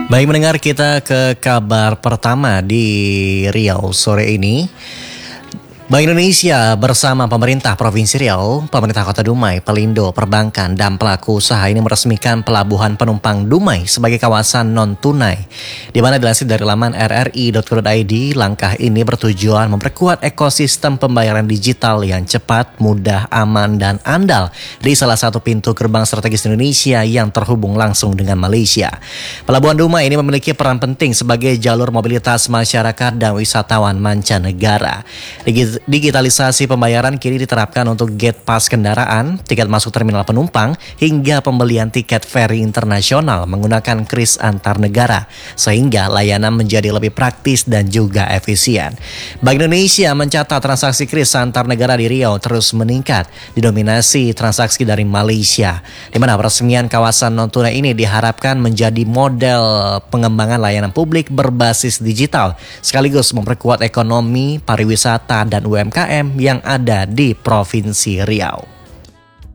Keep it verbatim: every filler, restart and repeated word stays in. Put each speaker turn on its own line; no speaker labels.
Baik mendengar, kita ke kabar pertama di Riau sore ini. Bank Indonesia bersama pemerintah Provinsi Riau, pemerintah Kota Dumai, Pelindo, perbankan, dan pelaku usaha ini meresmikan pelabuhan penumpang Dumai sebagai kawasan non-tunai. Di mana dilansir dari laman r r i dot co dot i d, langkah ini bertujuan memperkuat ekosistem pembayaran digital yang cepat, mudah, aman, dan andal di salah satu pintu gerbang strategis Indonesia yang terhubung langsung dengan Malaysia. Pelabuhan Dumai ini memiliki peran penting sebagai jalur mobilitas masyarakat dan wisatawan mancanegara. Digitalisasi pembayaran kini diterapkan untuk gate pass kendaraan, tiket masuk terminal penumpang, hingga pembelian tiket feri internasional menggunakan kris antar negara, sehingga layanan menjadi lebih praktis dan juga efisien. Bank Indonesia mencatat transaksi kris antar negara di Riau terus meningkat, didominasi transaksi dari Malaysia, di mana peresmian kawasan non-tunai ini diharapkan menjadi model pengembangan layanan publik berbasis digital, sekaligus memperkuat ekonomi, pariwisata, dan U M K M yang ada di Provinsi Riau.